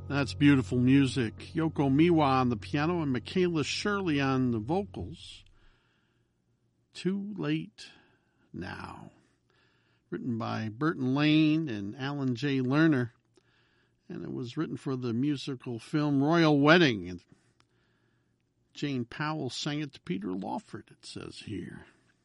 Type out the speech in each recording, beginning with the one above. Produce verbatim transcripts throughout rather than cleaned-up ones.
That's beautiful music. Yoko Miwa on the piano and Michaela Shirley on the vocals. Too Late Now. Written by Burton Lane and Alan J. Lerner. And it was written for the musical film Royal Wedding. And Jane Powell sang it to Peter Lawford, it says here.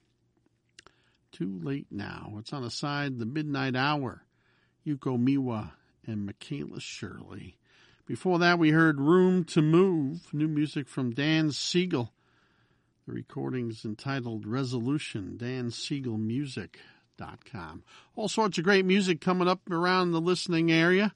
Too Late Now. It's on the side, The Midnight Hour. Yoko Miwa and Michaela Shirley. Before that, we heard Room to Move, new music from Dan Siegel. The recording's entitled Resolution, dan siegel music dot com. All sorts of great music coming up around the listening area.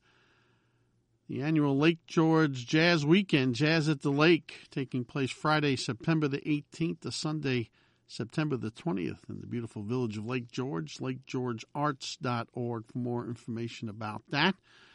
The annual Lake George Jazz Weekend, Jazz at the Lake, taking place Friday, September the eighteenth to Sunday, September the twentieth in the beautiful village of Lake George, lake george arts dot org for more information about that.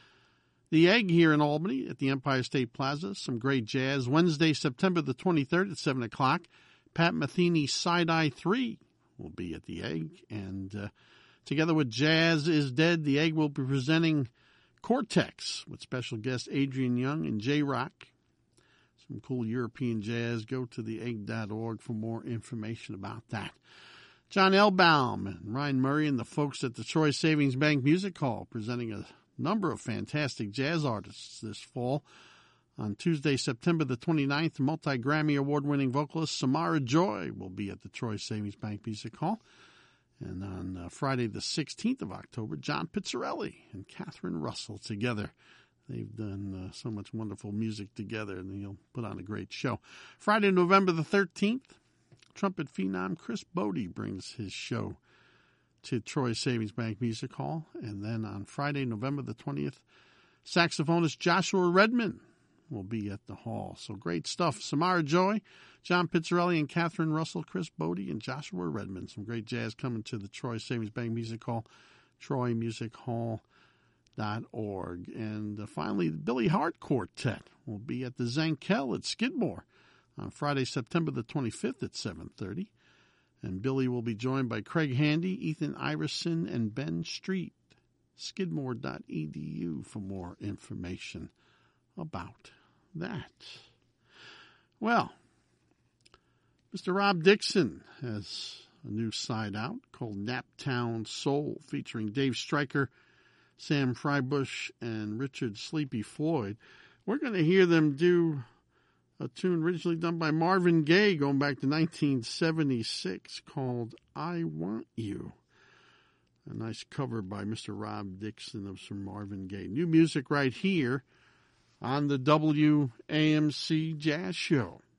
The Egg here in Albany at the Empire State Plaza. Some great jazz. Wednesday, September the twenty-third at seven o'clock. Pat Metheny Side-Eye three will be at the Egg. And uh, together with Jazz is Dead, the Egg will be presenting Cortex with special guest Adrian Young and J-Rock. Some cool European jazz. Go to the egg dot org for more information about that. John Elbaum and Ryan Murray and the folks at the Troy Savings Bank Music Hall presenting a number of fantastic jazz artists this fall. On Tuesday, September the twenty-ninth, multi-Grammy award-winning vocalist Samara Joy will be at the Troy Savings Bank Music Hall. And on uh, Friday the sixteenth of October, John Pizzarelli and Catherine Russell together. They've done uh, so much wonderful music together, and they'll put on a great show. Friday, November the thirteenth, trumpet phenom Chris Bodie brings his show to Troy Savings Bank Music Hall. And then on Friday, November the twentieth, saxophonist Joshua Redman will be at the hall. So great stuff. Samara Joy, John Pizzarelli and Catherine Russell, Chris Bodie, and Joshua Redman. Some great jazz coming to the Troy Savings Bank Music Hall, troy music hall dot org. And uh, finally, the Billy Hart Quartet will be at the Zankel at Skidmore on Friday, September the twenty-fifth at seven thirty. And Billy will be joined by Craig Handy, Ethan Iverson, and Ben Street. skidmore dot e d u for more information about that. Well, Mister Rob Dixon has a new side out called Naptown Soul, featuring Dave Stryker, Sam Freibush, and Richard Sleepy Floyd. We're going to hear them do a tune originally done by Marvin Gaye going back to nineteen seventy-six called I Want You. A nice cover by Mister Rob Dixon of some Marvin Gaye. New music right here on the W A M C Jazz Show.